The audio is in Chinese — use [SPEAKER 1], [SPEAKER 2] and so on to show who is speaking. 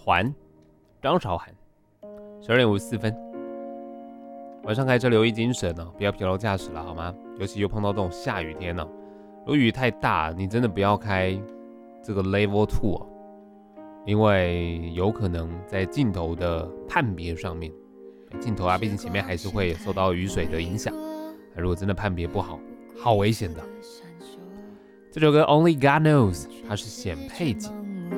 [SPEAKER 1] 环，张韶涵。12点54分，晚上开车留意精神哦，不要疲劳驾驶了好吗？尤其又碰到这种下雨天哦，如果雨太大，你真的不要开这个 Level 2哦，因为有可能在镜头的判别上面，镜头啊，毕竟前面还是会受到雨水的影响，如果真的判别不好，好危险的。这首歌 Only God Knows 它是显配景，